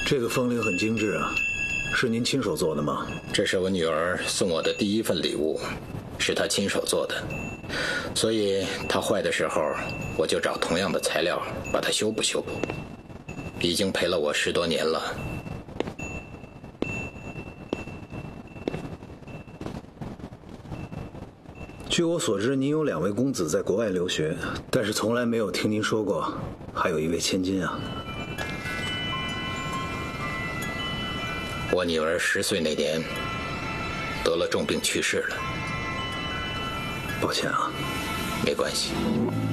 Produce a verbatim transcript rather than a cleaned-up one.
这个风铃很精致啊，是您亲手做的吗？ 这是我女儿送我的第一份礼物，是她亲手做的，所以它坏的时候，我就找同样的材料把它修补修补。已经陪了我十多年了。 据我所知，您有两位公子在国外留学，但是从来没有听您说过还有一位千金啊。 我女儿十岁那年得了重病去世了。 抱歉啊。 没关系。